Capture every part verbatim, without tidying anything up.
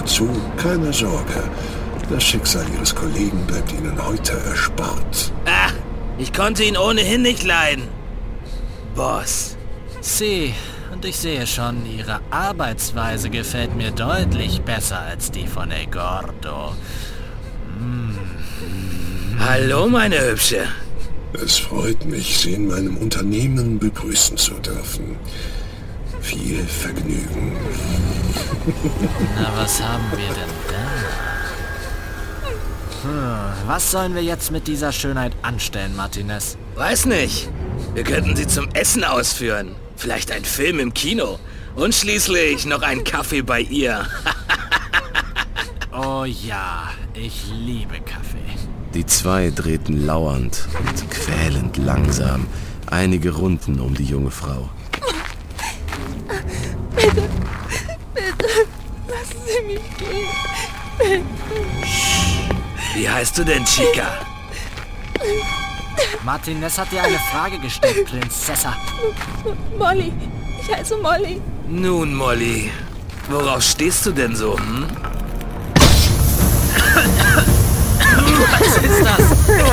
nur zu, keine Sorge. Das Schicksal Ihres Kollegen bleibt Ihnen heute erspart. Ach, ich konnte ihn ohnehin nicht leiden. Boss. Sie, und ich sehe schon, Ihre Arbeitsweise gefällt mir deutlich besser als die von El Gordo. Mm. Hallo, meine Hübsche. Es freut mich, Sie in meinem Unternehmen begrüßen zu dürfen. Viel Vergnügen. Na, was haben wir denn da? Hm, was sollen wir jetzt mit dieser Schönheit anstellen, Martinez? Weiß nicht. Wir könnten sie zum Essen ausführen. Vielleicht ein Film im Kino. Und schließlich noch einen Kaffee bei ihr. Oh ja, ich liebe Kaffee. Die zwei drehten lauernd und quälend langsam einige Runden um die junge Frau. Bitte, bitte, lassen Sie mich gehen. Bitte. Wie heißt du denn, Chica? Martinez hat dir eine Frage gestellt, Prinzessa. Molly, ich heiße Molly. Nun, Molly, worauf stehst du denn so, hm? Was ist das?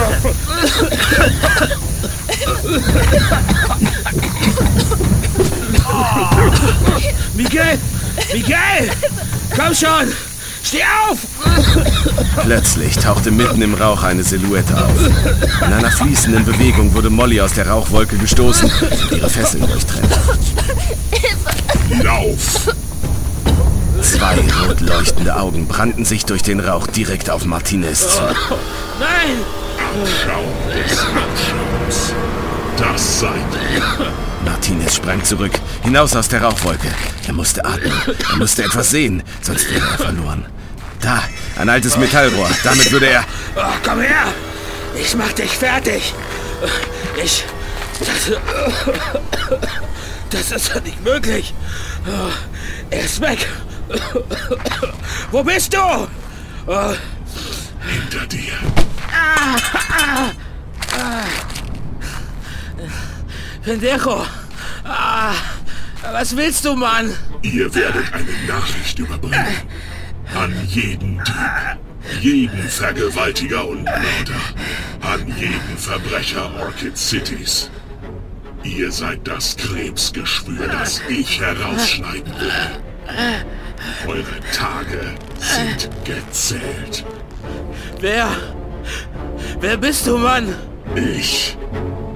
Oh. Miguel! Miguel! Komm schon! Steh auf! Plötzlich tauchte mitten im Rauch eine Silhouette auf. In einer fließenden Bewegung wurde Molly aus der Rauchwolke gestoßen und ihre Fesseln durchtrennt. Lauf! Zwei rot leuchtende Augen brannten sich durch den Rauch direkt auf Martinez zu. Nein! Abschaum des Abschaums. Das seid ihr. Martinez sprang zurück, hinaus aus der Rauchwolke. Er musste atmen, er musste etwas sehen, sonst wäre er verloren. Da, ein altes Metallrohr, damit würde er... Oh, komm her! Ich mach dich fertig! Ich... Das... Das ist doch nicht möglich! Er ist weg! Wo bist du? Hinter dir. Ah, ah, ah. Pendejo! Ah, was willst du, Mann? Ihr werdet eine Nachricht überbringen. An jeden Dieb, jeden Vergewaltiger und Mörder, an jeden Verbrecher Orchid Cities. Ihr seid das Krebsgeschwür, das ich herausschneiden will. Eure Tage sind gezählt. Wer? Wer bist du, Mann? Ich